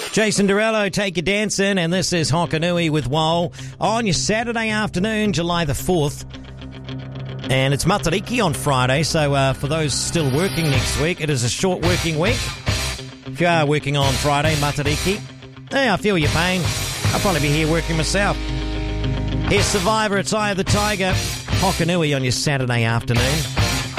Jason Derulo, Take You Dancing, and this is Hokanui with Wol on your Saturday afternoon, July the 4th. And it's Matariki on Friday, so for those still working next week, it is a short working week. If you are working on Friday, Matariki, hey, I feel your pain. I'll probably be here working myself. Here's Survivor, it's Eye of the Tiger, Hokanui on your Saturday afternoon.